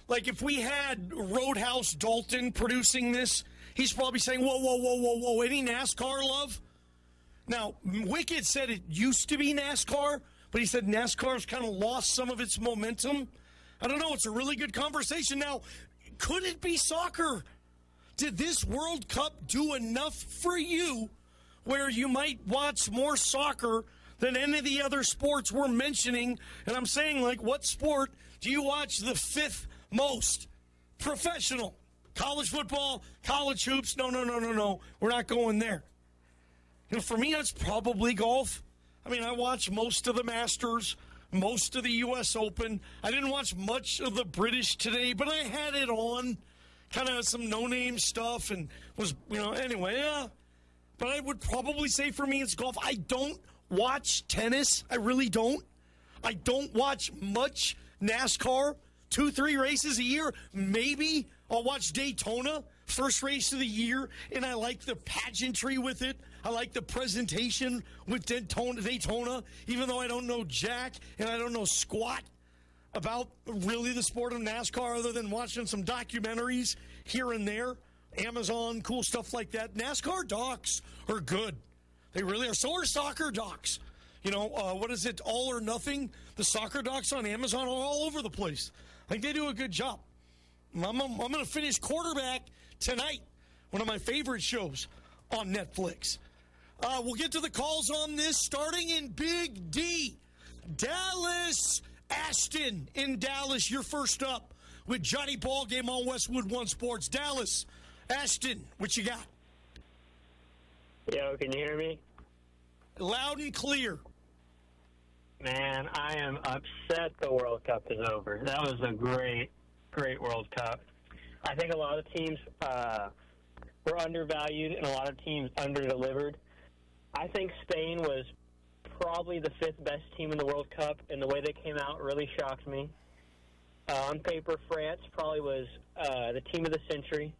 Like, if we had Roadhouse Dalton producing this, he's probably saying, whoa, whoa, whoa, whoa, whoa, any NASCAR love? Now, Wicked said it used to be NASCAR, but he said NASCAR's kind of lost some of its momentum. I don't know. It's a really good conversation. Now, could it be soccer? Did this World Cup do enough for you where you might watch more soccer than any of the other sports we're mentioning? And I'm saying, like, what sport do you watch the fifth most? Professional. College football, college hoops. No. We're not going there. You know, for me, that's probably golf. I mean, I watch most of the Masters, most of the U.S. Open. I didn't watch much of the British today, but I had it on, kind of some no-name stuff, and was, anyway, yeah. But I would probably say for me it's golf. I don't watch tennis. I really don't. I don't watch much NASCAR. 2-3 races a year. Maybe I'll watch Daytona, first race of the year, and I like the pageantry with it. I like the presentation with Daytona, even though I don't know jack and I don't know squat about really the sport of NASCAR other than watching some documentaries here and there, Amazon, cool stuff like that. NASCAR docs are good. They really are. So are soccer docs. What is it, All or Nothing? The soccer docs on Amazon are all over the place. I think they do a good job. I'm going to finish Quarterback tonight, one of my favorite shows on Netflix. We'll get to the calls on this, starting in Big D. Dallas Ashton in Dallas, you're first up with Johnny Ballgame on Westwood One Sports. Dallas, Ashton, what you got? Yo, can you hear me? Loud and clear. Man, I am upset the World Cup is over. That was a great World Cup. I think a lot of teams were undervalued and a lot of teams underdelivered. I think Spain was probably the fifth best team in the World Cup, and the way they came out really shocked me. On paper, France probably was the team of the century.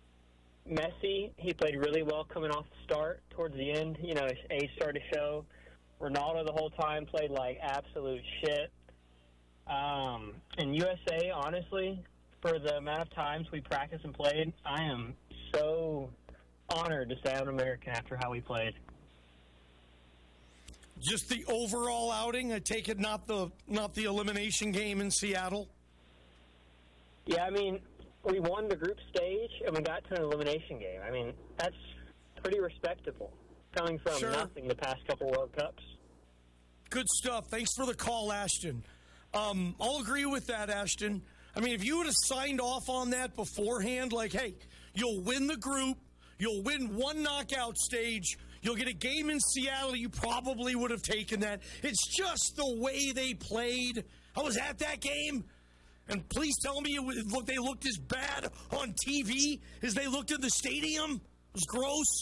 Messi, he played really well coming off the start. Towards the end, his age started to show. Ronaldo the whole time played like absolute shit. And USA, honestly, for the amount of times we practiced and played, I am so honored to say I'm American after how we played. Just the overall outing, I take it, not the elimination game in Seattle? Yeah, I mean, we won the group stage and we got to an elimination game. I mean, that's pretty respectable coming from nothing the past couple World Cups. Good stuff. Thanks for the call, Ashton. I'll agree with that, Ashton. I mean, if you would have signed off on that beforehand, like, hey, you'll win the group, you'll win one knockout stage, you'll get a game in Seattle, you probably would have taken that. It's just the way they played. I was at that game, and please tell me they looked as bad on TV as they looked in the stadium. It was gross.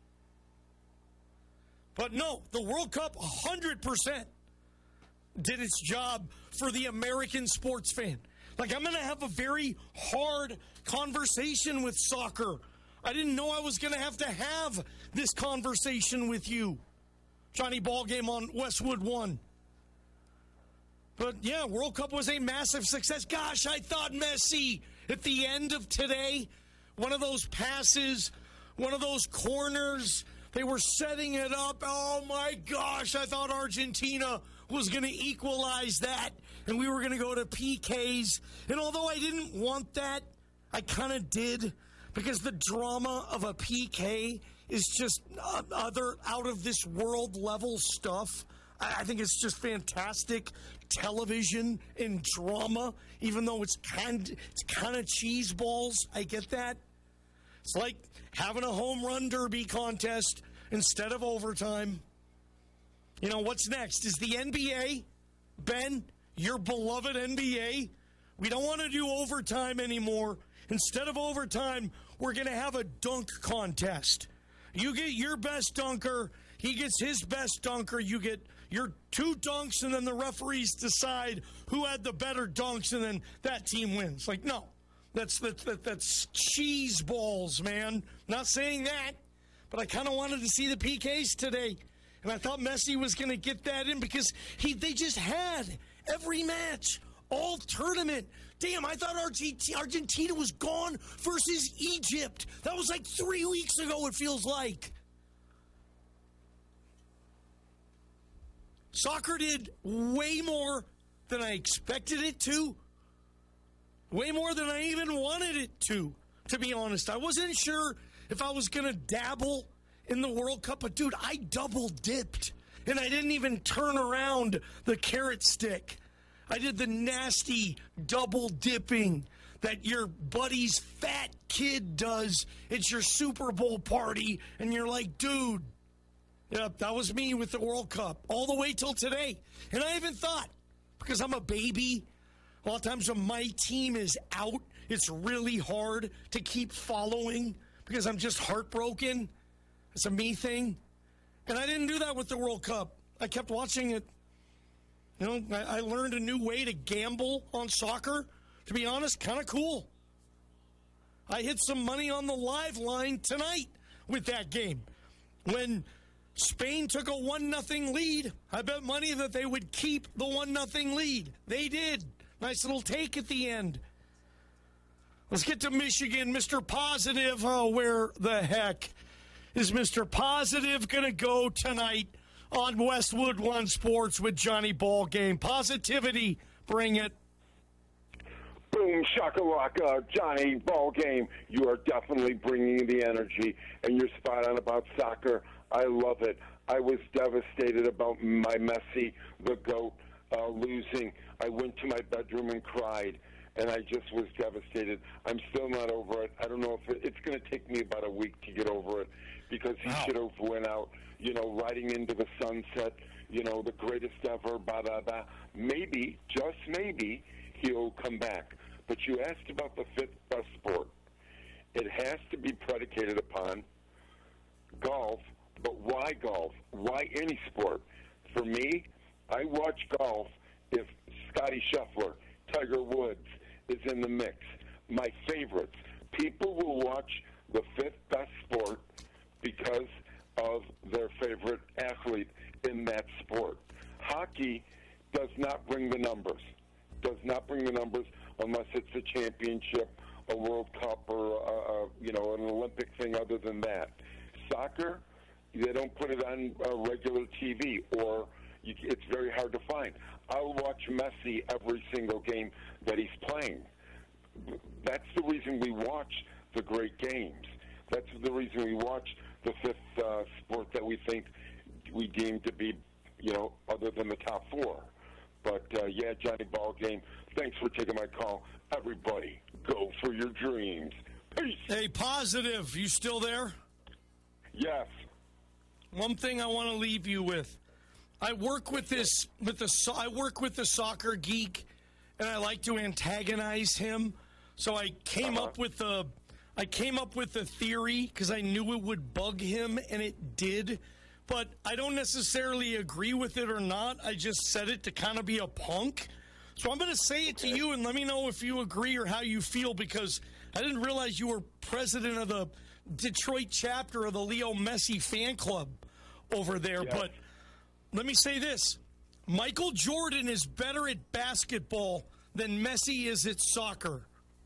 But no, the World Cup 100% did its job for the American sports fan. Like, I'm going to have a very hard conversation with soccer. I didn't know I was going to have this conversation with you. Johnny Ballgame on Westwood One. But, yeah, World Cup was a massive success. Gosh, I thought Messi at the end of today, one of those passes, one of those corners, they were setting it up. Oh, my gosh, I thought Argentina was going to equalize that, and we were going to go to PKs. And although I didn't want that, I kind of did, because the drama of a PK is just other out-of-this-world level stuff. I think it's just fantastic television and drama, even though it's kind of cheese balls. I get that. It's like having a home run derby contest instead of overtime. You know, what's next? Is the NBA, Ben, your beloved NBA? We don't want to do overtime anymore. Instead of overtime, we're going to have a dunk contest. You get your best dunker. He gets his best dunker. You get your two dunks, and then the referees decide who had the better dunks, and then that team wins. Like, no. That's cheese balls, man. Not saying that, but I kind of wanted to see the PKs today. And I thought Messi was going to get that in because they just had every match, all tournament, damn, I thought Argentina was gone versus Egypt. That was like 3 weeks ago, it feels like. Soccer did way more than I expected it to. Way more than I even wanted it to be honest. I wasn't sure if I was going to dabble in the World Cup, but dude, I double dipped. And I didn't even turn around the carrot stick. I did the nasty double dipping that your buddy's fat kid does. It's your Super Bowl party, and you're like, dude, yep, that was me with the World Cup all the way till today. And I even thought, because I'm a baby, a lot of times when my team is out, it's really hard to keep following because I'm just heartbroken. It's a me thing. And I didn't do that with the World Cup. I kept watching it. You know, I learned a new way to gamble on soccer. To be honest, kind of cool. I hit some money on the live line tonight with that game. When Spain took a 1-0 lead, I bet money that they would keep the 1-0 lead. They did. Nice little take at the end. Let's get to Michigan. Mr. Positive. Oh, where the heck is Mr. Positive going to go tonight on Westwood One Sports with Johnny Ballgame? Positivity. Bring it. Boom, shakalaka, Johnny Ballgame. You are definitely bringing the energy, and you're spot on about soccer. I love it. I was devastated about my Messi, the GOAT, losing. I went to my bedroom and cried, and I just was devastated. I'm still not over it. I don't know if it's going to take me about a week to get over it because he should have went out, you know, riding into the sunset, you know, the greatest ever, ba-da-da. Maybe, just maybe, he'll come back. But you asked about the fifth best sport. It has to be predicated upon golf, but why golf? Why any sport? For me, I watch golf if Scotty Scheffler, Tiger Woods is in the mix. My favorites. People will watch the fifth best sport because of their favorite athlete in that sport. Hockey does not bring the numbers. Does not bring the numbers unless it's a championship, a World Cup, or you know, an Olympic thing other than that. Soccer, they don't put it on regular TV, or it's very hard to find. I'll watch Messi every single game that he's playing. That's the reason we watch the great games. That's the reason we watch the fifth sport that we think we deem to be, you know, other than the top four. But, yeah, Johnny Ballgame, thanks for taking my call. Everybody, go for your dreams. Peace. Hey, Positive, you still there? Yes. One thing I want to leave you with. I work with the soccer geek, and I like to antagonize him. So I came up with the theory because I knew it would bug him, and it did. But I don't necessarily agree with it or not. I just said it to kind of be a punk. So I'm going to say it to you, and let me know if you agree or how you feel, because I didn't realize you were president of the Detroit chapter of the Leo Messi fan club over there. Yes. But let me say this. Michael Jordan is better at basketball than Messi is at soccer.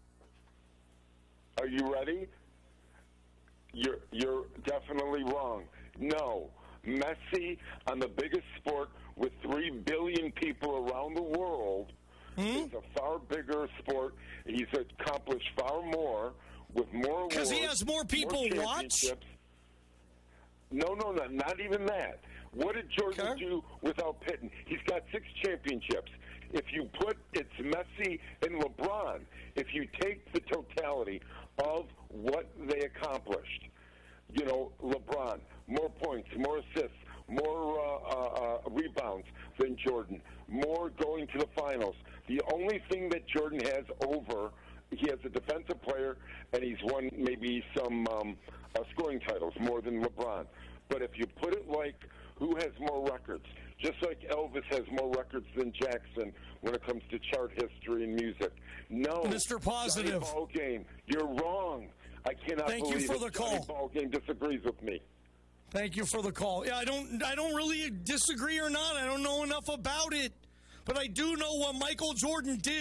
Are you ready? You're definitely wrong. No. Messi, on the biggest sport with 3 billion people around the world, is a far bigger sport. He's accomplished far more with more awards. Because he has more people watch? No, not even that. What did Jordan do without Pippen? He's got 6 championships. If you put it's Messi and LeBron, if you take the totality of what they accomplished, you know, LeBron, more points, more assists, more rebounds than Jordan, more going to the finals. The only thing that Jordan has over, he has a defensive player, and he's won maybe some scoring titles more than LeBron. But if you put it like who has more records, just like Elvis has more records than Jackson when it comes to chart history and music. No, Mr. Positive. Johnny Ballgame, you're wrong. I cannot believe you for the call. Johnny Ballgame disagrees with me. Thank you for the call. Yeah, I don't really disagree or not. I don't know enough about it. But I do know what Michael Jordan did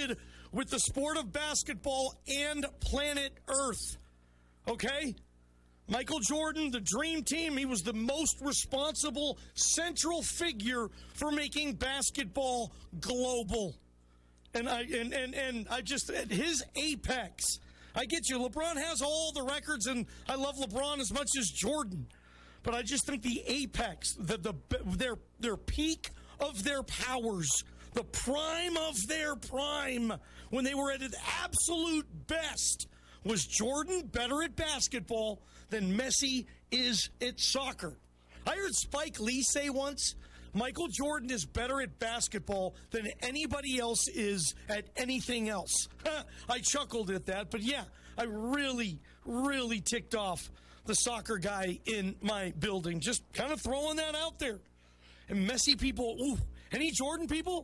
with the sport of basketball and planet Earth. Okay? Michael Jordan, the Dream Team, he was the most responsible central figure for making basketball global. And I just, at his apex, I get you. LeBron has all the records, and I love LeBron as much as Jordan. But I just think the apex, their peak of their powers, the prime of their prime, when they were at an absolute best, was Jordan better at basketball than Messi is at soccer. I heard Spike Lee say once, Michael Jordan is better at basketball than anybody else is at anything else. I chuckled at that, but yeah, I really, really ticked off the soccer guy in my building. Just kind of throwing that out there. And Messi people, ooh, any Jordan people?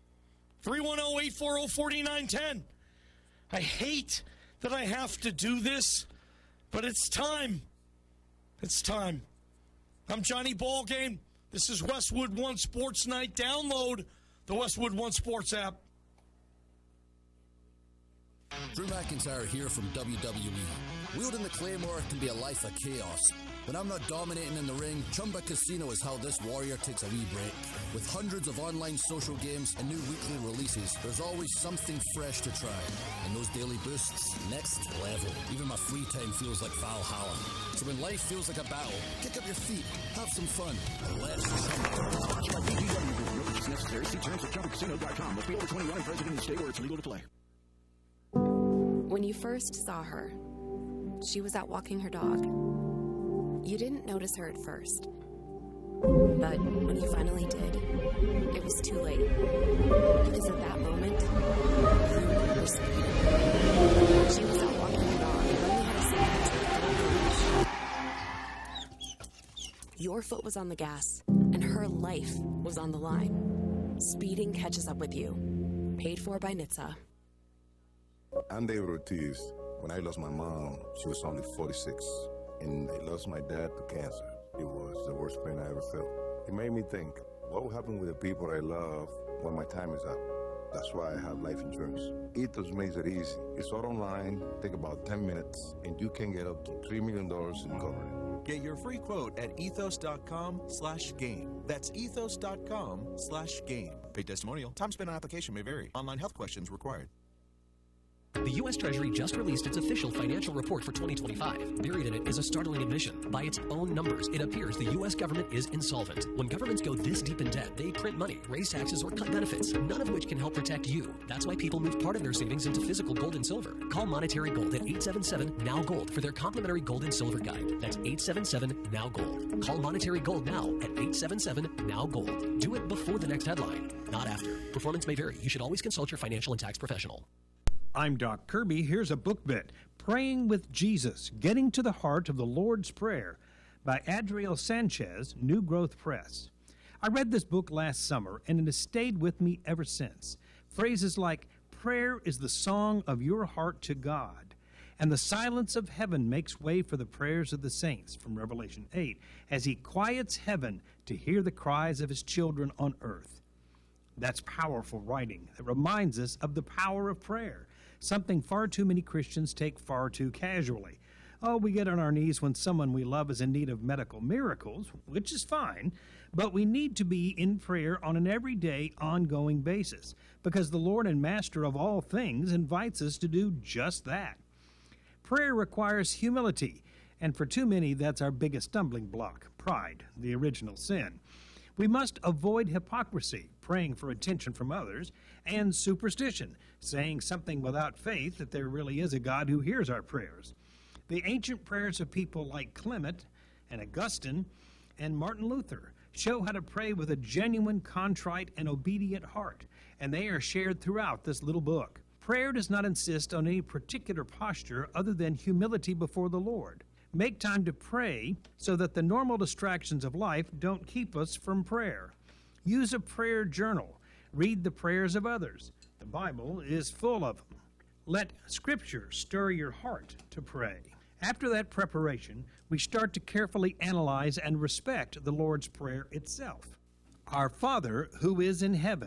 310-840-4910. I hate that I have to do this, but it's time. It's time. I'm Johnny Ballgame. This is Westwood One Sports Night. Download the Westwood One Sports app. Drew McIntyre here from WWE. Wielding the Claymore can be a life of chaos. When I'm not dominating in the ring, Chumba Casino is how this warrior takes a wee break. With hundreds of online social games and new weekly releases, there's always something fresh to try. And those daily boosts, next level. Even my free time feels like Valhalla. So when life feels like a battle, kick up your feet, have some fun, and let's jump. It's necessary. See terms at ChumbaCasino.com. Must be over 21 and present in the state where it's legal to play. When you first saw her, she was out walking her dog. You didn't notice her at first. But when you finally did, it was too late. Because at that moment, you were speeding. She was out walking her dog and only had a second to get the leash. Your foot was on the gas, and her life was on the line. Speeding catches up with you. Paid for by NHTSA. I'm David Ortiz. When I lost my mom, she was only 46, and I lost my dad to cancer. It was the worst pain I ever felt. It made me think, what will happen with the people I love when my time is up? That's why I have life insurance. Ethos makes it easy. It's all online, take about 10 minutes, and you can get up to $3 million in coverage. Get your free quote at ethos.com/game. That's ethos.com/game. Paid testimonial. Time spent on application may vary. Online health questions required. The U.S. Treasury just released its official financial report for 2025. Buried in it is a startling admission. By its own numbers, it appears the U.S. government is insolvent. When governments go this deep in debt, they print money, raise taxes, or cut benefits, none of which can help protect you. That's why people move part of their savings into physical gold and silver. Call Monetary Gold at 877-NOW-GOLD for their complimentary gold and silver guide. That's 877-NOW-GOLD. Call Monetary Gold now at 877-NOW-GOLD. Do it before the next headline, not after. Performance may vary. You should always consult your financial and tax professional. I'm Doc Kirby. Here's a book bit, Praying with Jesus, Getting to the Heart of the Lord's Prayer by Adriel Sanchez, New Growth Press. I read this book last summer, and it has stayed with me ever since. Phrases like, prayer is the song of your heart to God, and the silence of heaven makes way for the prayers of the saints, from Revelation 8, as he quiets heaven to hear the cries of his children on earth. That's powerful writing that reminds us of the power of prayer, something far too many Christians take far too casually. Oh, we get on our knees when someone we love is in need of medical miracles, which is fine, but we need to be in prayer on an everyday, ongoing basis, because the Lord and Master of all things invites us to do just that. Prayer requires humility, and for too many, that's our biggest stumbling block, pride, the original sin. We must avoid hypocrisy, praying for attention from others, and superstition, saying something without faith that there really is a God who hears our prayers. The ancient prayers of people like Clement and Augustine and Martin Luther show how to pray with a genuine, contrite, and obedient heart, and they are shared throughout this little book. Prayer does not insist on any particular posture other than humility before the Lord. Make time to pray so that the normal distractions of life don't keep us from prayer. Use a prayer journal. Read the prayers of others. The Bible is full of them. Let Scripture stir your heart to pray. After that preparation, we start to carefully analyze and respect the Lord's Prayer itself. Our Father, who is in heaven,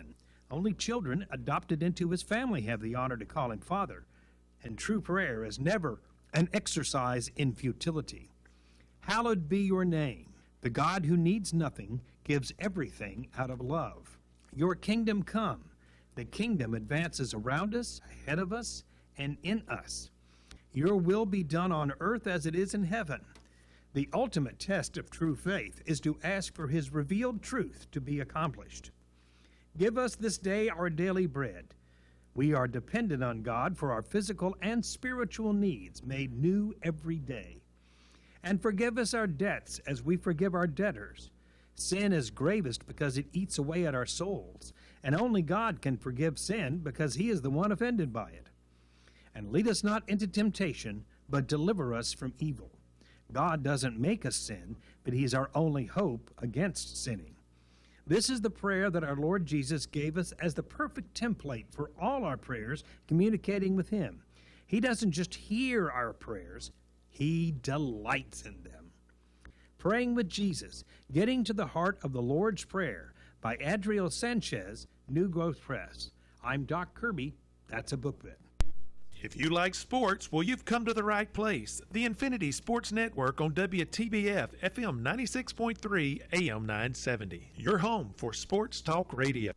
Only children adopted into his family have the honor to call him Father, and true prayer is never an exercise in futility. Hallowed be your name. The God who needs nothing gives everything out of love. Your kingdom come. The kingdom advances around us, ahead of us, and in us. Your will be done on earth as it is in heaven. The ultimate test of true faith is to ask for his revealed truth to be accomplished. Give us this day our daily bread. We are dependent on God for our physical and spiritual needs, made new every day. And forgive us our debts as we forgive our debtors. Sin is gravest because it eats away at our souls, and only God can forgive sin because he is the one offended by it. And lead us not into temptation, but deliver us from evil. God doesn't make us sin, but he's our only hope against sinning. This is the prayer that our Lord Jesus gave us as the perfect template for all our prayers communicating with him. He doesn't just hear our prayers, he delights in them. Praying with Jesus, Getting to the Heart of the Lord's Prayer by Adriel Sanchez, New Growth Press. I'm Doc Kirby. That's a book bit. If you like sports, well, you've come to the right place. The Infinity Sports Network on WTBF FM 96.3 AM 970. Your home for sports talk radio.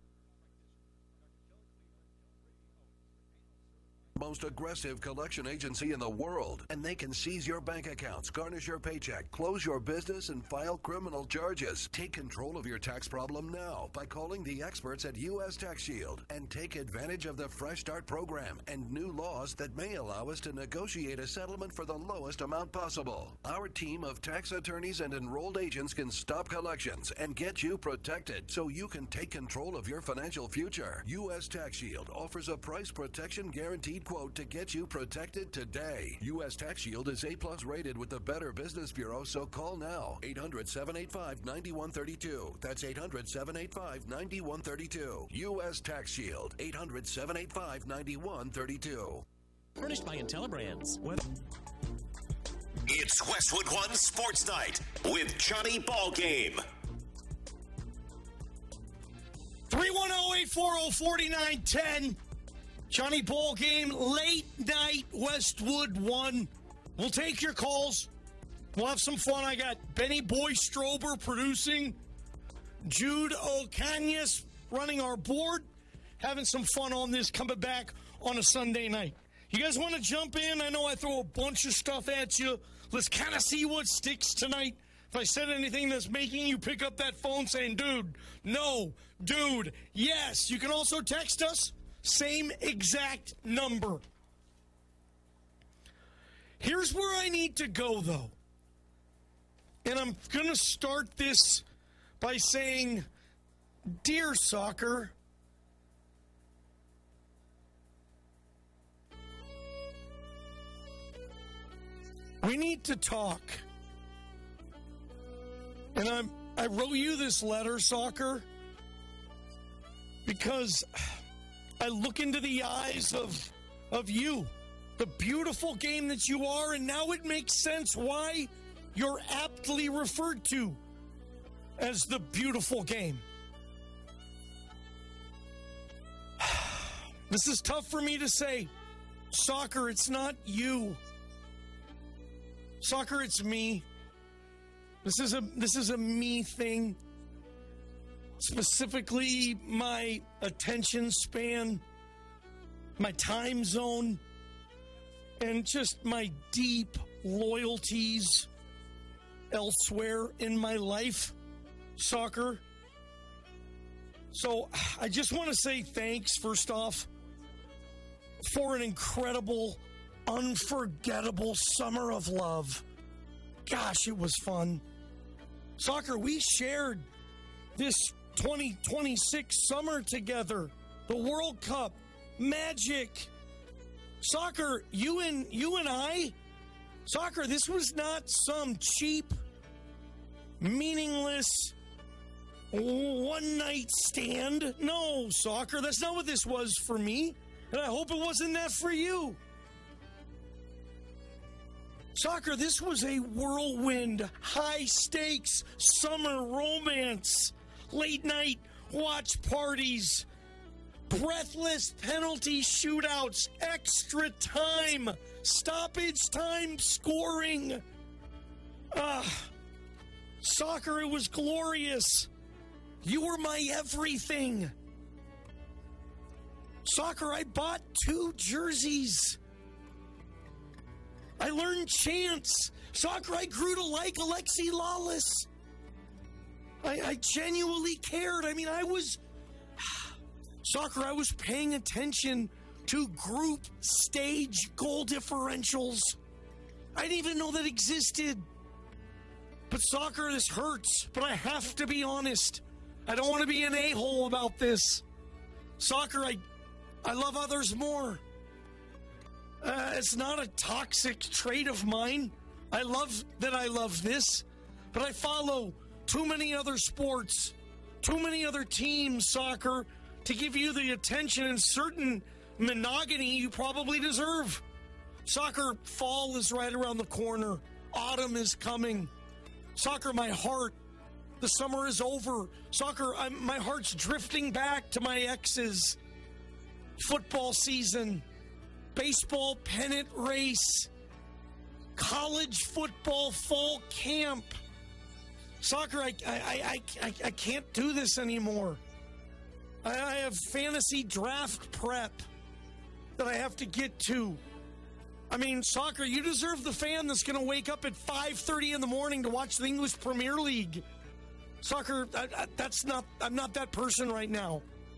Most aggressive collection agency in the world, and they can seize your bank accounts, garnish your paycheck, close your business, and file criminal charges. Take control of your tax problem now by calling the experts at U.S. Tax Shield and take advantage of the Fresh Start program and new laws that may allow us to negotiate a settlement for the lowest amount possible. Our team of tax attorneys and enrolled agents can stop collections and get you protected so you can take control of your financial future. U.S. Tax Shield offers a price protection guaranteed quote to get you protected today. U.S. Tax Shield is A+ rated with the Better Business Bureau, so call now. 800-785-9132. That's 800-785-9132. U.S. Tax Shield. 800-785-9132. Furnished by Intellibrands. It's Westwood One Sports Night with Johnny Ballgame. 310-840-4910. Johnny Ballgame, late night Westwood One. We'll take your calls. We'll have some fun. I got Benny Boy Strober producing, Jude Ocañas running our board, having some fun on this, coming back on a Sunday night. You guys want to jump in? I know I throw a bunch of stuff at you. Let's kind of see what sticks tonight. If I said anything that's making you pick up that phone saying, dude, no, dude, yes. You can also text us. Same exact number. Here's where I need to go, though. And I'm going to start this by saying, dear soccer, we need to talk. And I wrote you this letter, soccer, because I look into the eyes of you, the beautiful game that you are, and now it makes sense why you're aptly referred to as the beautiful game. This is tough for me to say. Soccer, it's not you. Soccer, it's me. This is a me thing. Specifically, my attention span, my time zone, and just my deep loyalties elsewhere in my life, soccer. So I just want to say thanks, first off, for an incredible, unforgettable summer of love. Gosh, it was fun. Soccer, we shared this 2026 summer together. The World Cup, Magic. Soccer, you and I, soccer, this was not some cheap, meaningless one-night stand. No, soccer, that's not what this was for me, and I hope it wasn't that for you. Soccer, this was a whirlwind, high-stakes summer romance, late-night watch parties, breathless penalty shootouts, extra time, stoppage time scoring. Soccer, it was glorious. You were my everything. Soccer, I bought 2 jerseys. I learned chants. Soccer, I grew to like Alexi Lawless. I genuinely cared. I mean, Soccer, I was paying attention to group stage goal differentials. I didn't even know that existed. But soccer, this hurts, but I have to be honest. I don't want to be an a-hole about this. Soccer, I love others more. It's not a toxic trait of mine. I love that I love this, but I follow too many other sports, too many other teams, soccer, to give you the attention and certain monogamy you probably deserve. Soccer, fall is right around the corner. Autumn is coming. Soccer, my heart, the summer is over. Soccer, my heart's drifting back to my exes. Football season, baseball pennant race, college football fall camp. Soccer, I can't do this anymore. I have fantasy draft prep that I have to get to. I mean, soccer, you deserve the fan that's going to wake up at 5:30 in the morning to watch the English Premier League. Soccer, I'm not that person right now.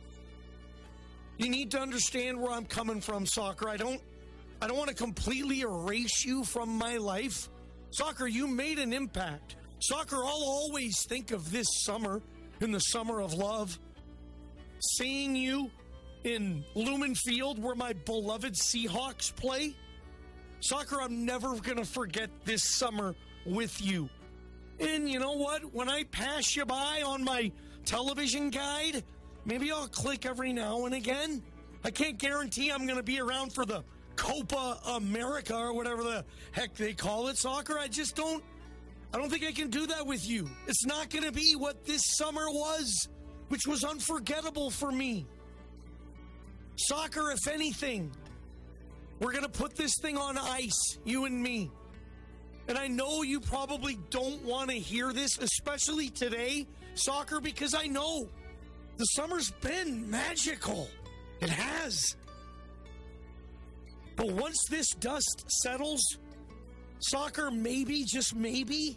You need to understand where I'm coming from, soccer. I don't want to completely erase you from my life. Soccer, you made an impact. Soccer, I'll always think of this summer, in the summer of love, seeing you in Lumen Field where my beloved Seahawks play. Soccer, I'm never going to forget this summer with you. And you know what? When I pass you by on my television guide, maybe I'll click every now and again. I can't guarantee I'm going to be around for the Copa America or whatever the heck they call it, soccer. I don't think I can do that with you. It's not going to be what this summer was, which was unforgettable for me. Soccer, if anything, we're going to put this thing on ice, you and me. And I know you probably don't want to hear this, especially today, soccer, because I know the summer's been magical. It has. But once this dust settles, soccer, maybe, just maybe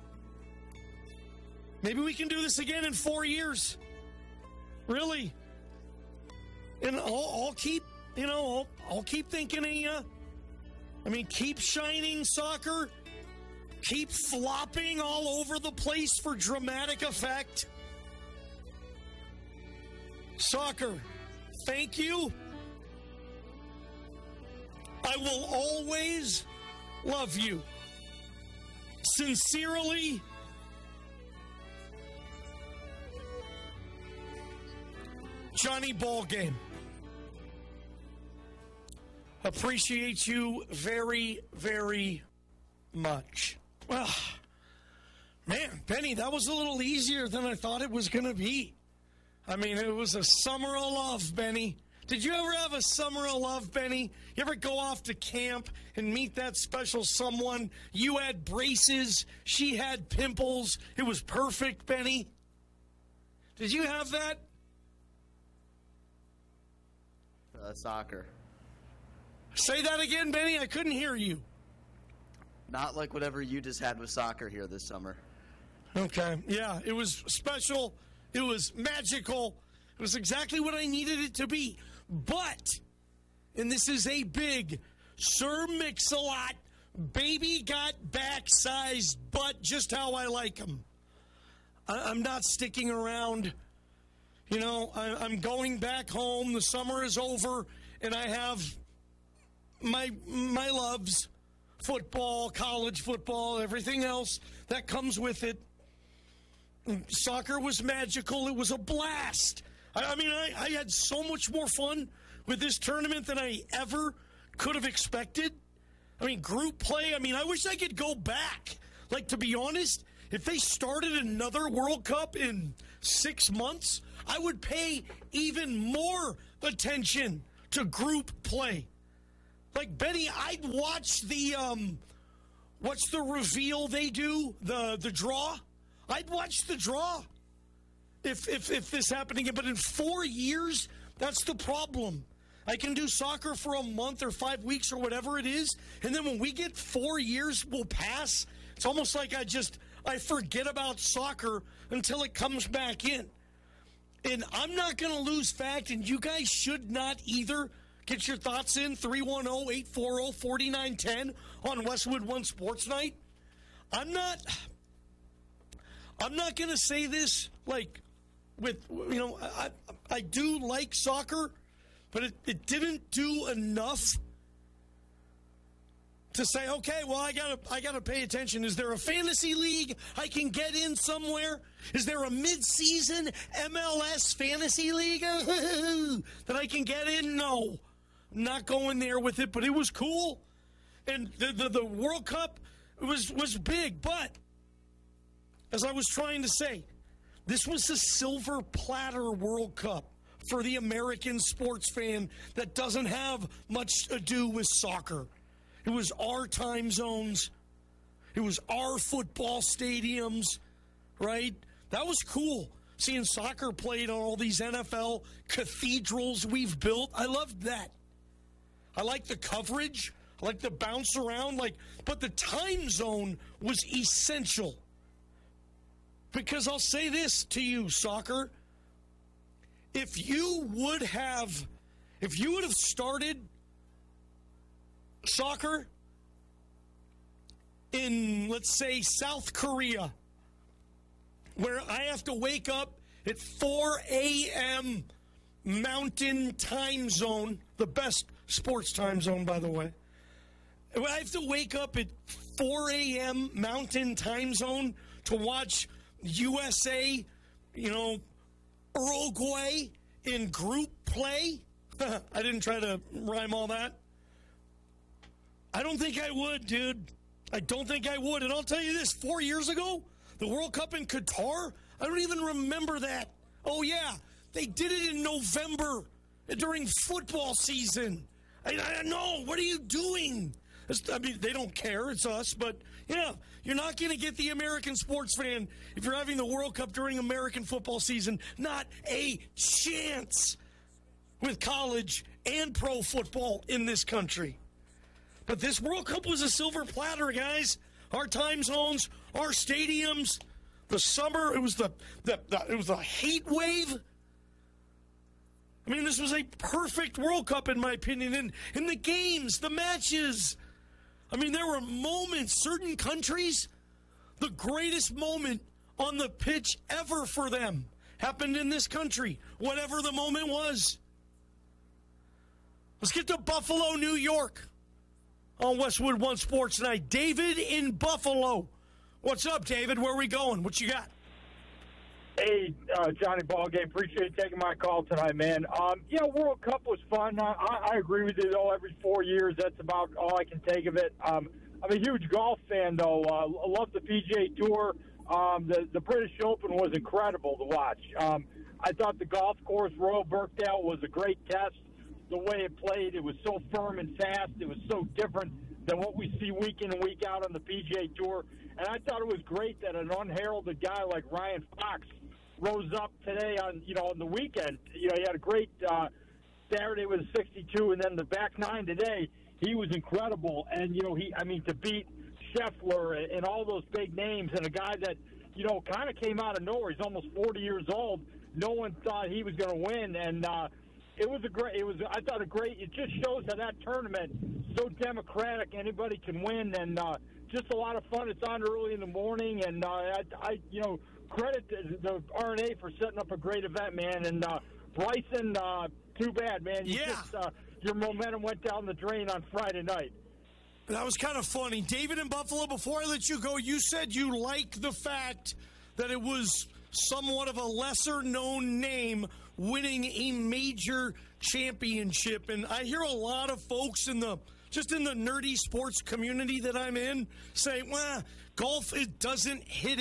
we can do this again in 4 years. Really. And I'll keep, I'll keep thinking of you. I mean, keep shining, soccer. Keep flopping all over the place for dramatic effect. Soccer, thank you. I will always love you. Sincerely, Johnny Ballgame. Appreciate you very, very much. Well, man, Benny, that was a little easier than I thought it was going to be. I mean, it was a summer of love, Benny. Did you ever have a summer of love, Benny? You ever go off to camp and meet that special someone? You had braces, she had pimples. It was perfect, Benny. Did you have that? Soccer. Say that again, Benny. I couldn't hear you. Not like whatever you just had with soccer here this summer. Okay. Yeah, it was special. It was magical. It was exactly what I needed it to be. But, and this is a big Sir Mix-a-Lot, baby got back-sized butt just how I like him. I'm not sticking around. You know, I'm going back home. The summer is over, and I have my loves, football, college football, everything else that comes with it. Soccer was magical. It was a blast. I mean, I had so much more fun with this tournament than I ever could have expected. I mean, group play, I wish I could go back. Like, to be honest, if they started another World Cup in 6 months, I would pay even more attention to group play. Like, Benny, I'd watch the, what's the reveal they do? The draw? I'd watch the draw if this happened again. But in 4 years, that's the problem. I can do soccer for a month or 5 weeks or whatever it is, and then when we get 4 years will pass, it's almost like I forget about soccer until it comes back in. And I'm not going to lose fact, and you guys should not either. Get your thoughts in, 310-840-4910 on Westwood One Sports Night. I'm not going to say this like with, you know, I do like soccer, but it didn't do enough to say, okay, well, I gotta pay attention. Is there a fantasy league I can get in somewhere? Is there a mid-season MLS fantasy league that I can get in? No, I'm not going there with it, but it was cool. And the World Cup was big, but as I was trying to say, this was a silver platter World Cup for the American sports fan that doesn't have much to do with soccer. It was our time zones. It was our football stadiums, right? That was cool, seeing soccer played on all these NFL cathedrals we've built. I loved that. I like the coverage. I like the bounce around. But the time zone was essential. Because I'll say this to you, soccer. If you would have started soccer in, let's say, South Korea, where I have to wake up at 4 a.m. Mountain Time Zone, the best sports time zone, by the way. I have to wake up at 4 a.m. Mountain Time Zone to watch USA, Uruguay in group play. I didn't try to rhyme all that. I don't think I would, dude. I don't think I would. And I'll tell you this, 4 years ago, the World Cup in Qatar, I don't even remember that. Oh, yeah, they did it in November during football season. I know, what are you doing? I mean, they don't care, it's us, but, yeah, you're not going to get the American sports fan if you're having the World Cup during American football season. Not a chance with college and pro football in this country. But this World Cup was a silver platter, guys. Our time zones, our stadiums, the summer, it was the heat wave. I mean, this was a perfect World Cup, in my opinion. And in the games, the matches, I mean, there were moments, certain countries, the greatest moment on the pitch ever for them happened in this country, whatever the moment was. Let's get to Buffalo, New York on Westwood One Sports Night. David in Buffalo. What's up, David? Where are we going? What you got? Hey, Johnny Ballgame. Appreciate you taking my call tonight, man. World Cup was fun. I agree with you, though. Every 4 years, that's about all I can take of it. I'm a huge golf fan, though. I love the PGA Tour. The British Open was incredible to watch. I thought the golf course, Royal Birkdale, was a great test. The way it played, it was so firm and fast. It was so different than what we see week in and week out on the PGA Tour. And I thought it was great that an unheralded guy like Ryan Fox rose up today on the weekend. He had a great Saturday with a 62, and then the back nine today, he was incredible. And, to beat Scheffler and all those big names, and a guy that, kind of came out of nowhere. He's almost 40 years old. No one thought he was going to win, and it just shows how that tournament, so democratic, anybody can win, and just a lot of fun. It's on early in the morning, and credit to the RNA for setting up a great event, man. And Bryson, too bad, man. Your momentum went down the drain on Friday night. That was kind of funny. David in Buffalo, before I let you go, you said you like the fact that it was somewhat of a lesser-known name winning a major championship. And I hear a lot of folks in the nerdy sports community that I'm in say, well, golf, it doesn't hit it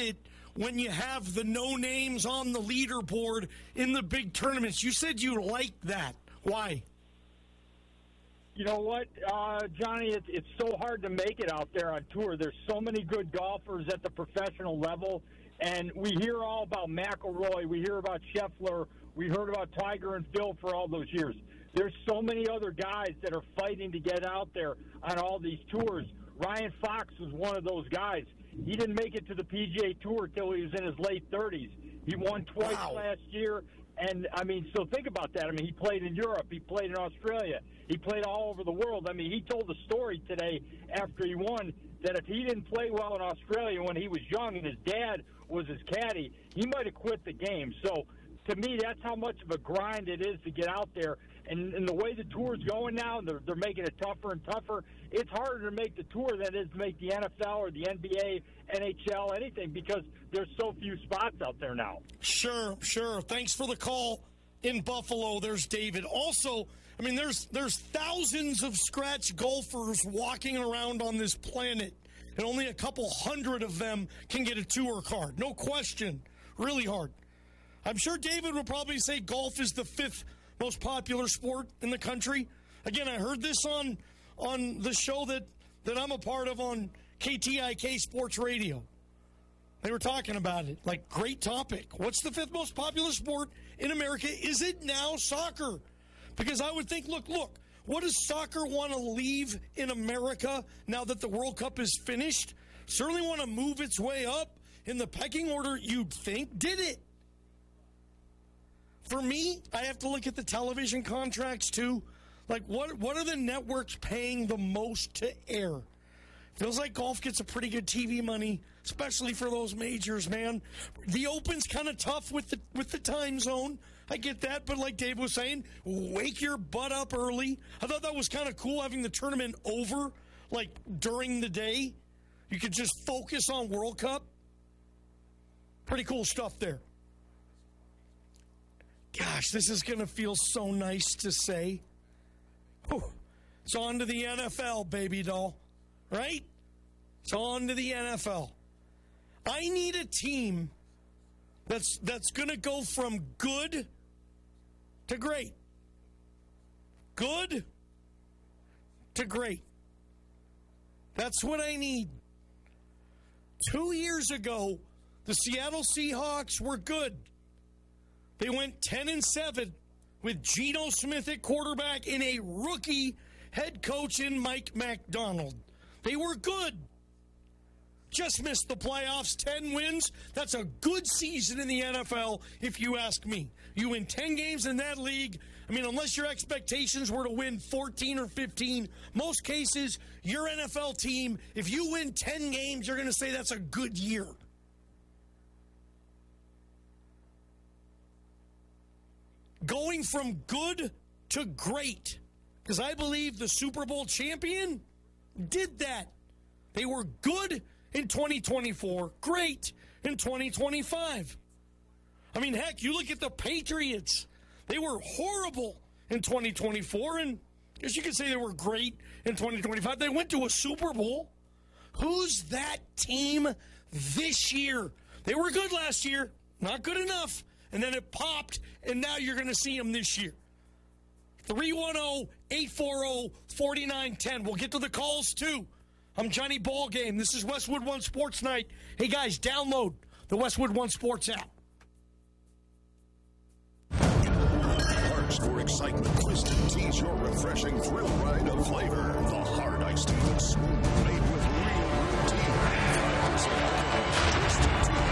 when you have the no names on the leaderboard in the big tournaments. You said you liked that. Why? You know what, Johnny, it's so hard to make it out there on tour. There's so many good golfers at the professional level, and we hear all about McIlroy, we hear about Scheffler, we heard about Tiger and Phil for all those years. There's so many other guys that are fighting to get out there on all these tours. Ryan Fox was one of those guys. He didn't make it to the PGA Tour till he was in his late 30s. He won twice last year. And, I mean, so think about that. I mean, he played in Europe. He played in Australia. He played all over the world. I mean, he told a story today after he won that if he didn't play well in Australia when he was young and his dad was his caddy, he might have quit the game. So, to me, that's how much of a grind it is to get out there. And the way the tour's going now, they're making it tougher and tougher. It's harder to make the tour than it is to make the NFL or the NBA, NHL, anything, because there's so few spots out there now. Sure. Thanks for the call in Buffalo. There's David. Also, I mean, there's thousands of scratch golfers walking around on this planet, and only a couple hundred of them can get a tour card. No question. Really hard. I'm sure David would probably say golf is the 5th most popular sport in the country. Again, I heard this on the show that I'm a part of on KTIK Sports Radio. They were talking about it. Like, great topic. What's the 5th most popular sport in America? Is it now soccer? Because I would think, look, what does soccer want to leave in America now that the World Cup is finished? Certainly want to move its way up in the pecking order, you'd think. Did it? For me, I have to look at the television contracts, too. Like, what are the networks paying the most to air? Feels like golf gets a pretty good TV money, especially for those majors, man. The Open's kind of tough with the time zone. I get that, but like Dave was saying, wake your butt up early. I thought that was kind of cool, having the tournament over, like, during the day. You could just focus on World Cup. Pretty cool stuff there. Gosh, this is going to feel so nice to say. Whew. It's on to the NFL, baby doll. Right? It's on to the NFL. I need a team that's going to go from good to great. Good to great. That's what I need. 2 years ago, the Seattle Seahawks were good. They went 10-7 with Geno Smith at quarterback and a rookie head coach in Mike McDonald. They were good. Just missed the playoffs, 10 wins. That's a good season in the NFL, if you ask me. You win 10 games in that league. I mean, unless your expectations were to win 14 or 15, most cases, your NFL team, if you win 10 games, you're going to say that's a good year. Going from good to great, because I believe the Super Bowl champion did that. They were good in 2024, great in 2025. I mean, heck, you look at the Patriots. They were horrible in 2024, and I guess you could say they were great in 2025. They went to a Super Bowl. Who's that team this year? They were good last year, not good enough. And then it popped, and now you're going to see them this year. 310-840-4910. We'll get to the calls, too. I'm Johnny Ballgame. This is Westwood One Sports Night. Hey, guys, download the Westwood One Sports app. Parks for excitement. Twisted Tea's your refreshing thrill ride of flavor. The hard iced tea that's smooth, made with real root tea. 5% alcohol. Twisted Tea.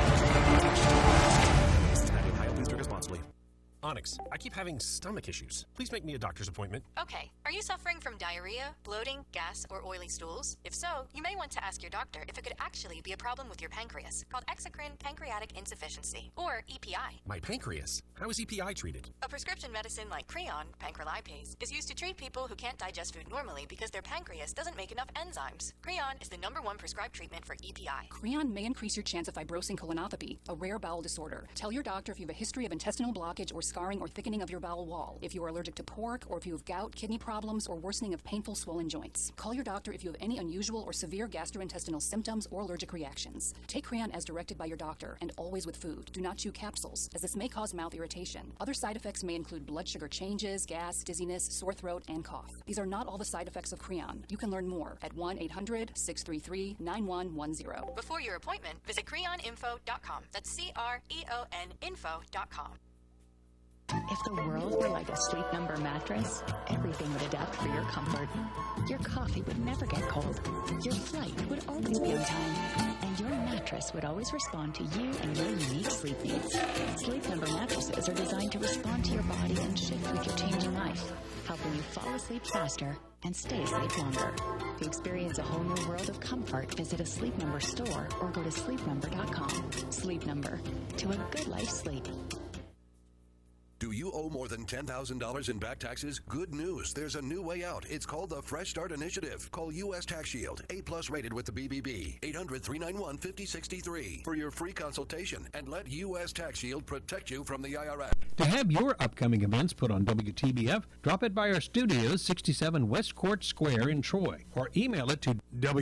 Please drink responsibly. Onyx, I keep having stomach issues. Please make me a doctor's appointment. Okay. Are you suffering from diarrhea, bloating, gas, or oily stools? If so, you may want to ask your doctor if it could actually be a problem with your pancreas, called exocrine pancreatic insufficiency, or EPI. My pancreas? How is EPI treated? A prescription medicine like Creon, pancrelipase, is used to treat people who can't digest food normally because their pancreas doesn't make enough enzymes. Creon is the #1 prescribed treatment for EPI. Creon may increase your chance of fibrosing colonopathy, a rare bowel disorder. Tell your doctor if you have a history of intestinal blockage or scarring scarring or thickening of your bowel wall, if you are allergic to pork, or if you have gout, kidney problems, or worsening of painful swollen joints. Call your doctor if you have any unusual or severe gastrointestinal symptoms or allergic reactions. Take Creon as directed by your doctor, and always with food. Do not chew capsules, as this may cause mouth irritation. Other side effects may include blood sugar changes, gas, dizziness, sore throat, and cough. These are not all the side effects of Creon. You can learn more at 1-800-633-9110. Before your appointment, visit creoninfo.com. That's CREON info.com. If the world were like a Sleep Number mattress, everything would adapt for your comfort. Your coffee would never get cold. Your flight would always be on time. And your mattress would always respond to you and your unique sleep needs. Sleep Number mattresses are designed to respond to your body and shift with your changing life, helping you fall asleep faster and stay asleep longer. To experience a whole new world of comfort, visit a Sleep Number store or go to sleepnumber.com. Sleep Number. To a good life sleep. Do you owe more than $10,000 in back taxes? Good news. There's a new way out. It's called the Fresh Start Initiative. Call U.S. Tax Shield, A+ rated with the BBB. 800-391-5063 for your free consultation, and let U.S. Tax Shield protect you from the IRS. To have your upcoming events put on WTBF, drop it by our studios, 67 West Court Square in Troy, or email it to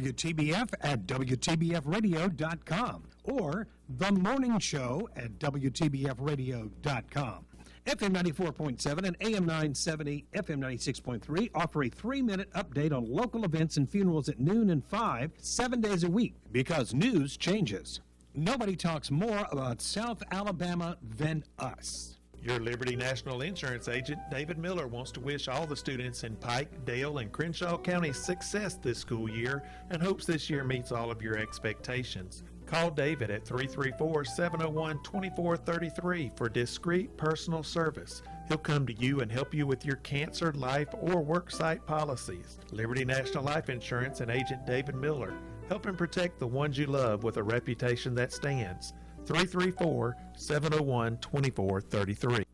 WTBF@WTBFradio.com or The Morning Show at WTBFradio.com. FM 94.7 and AM 970, FM 96.3 offer a 3-minute update on local events and funerals at noon and 5, 7 days a week, because news changes. Nobody talks more about South Alabama than us. Your Liberty National Insurance agent, David Miller, wants to wish all the students in Pike, Dale, and Crenshaw counties success this school year and hopes this year meets all of your expectations. Call David at 334-701-2433 for discreet personal service. He'll come to you and help you with your cancer, life, or worksite policies. Liberty National Life Insurance and agent David Miller, helping protect the ones you love with a reputation that stands. 334-701-2433.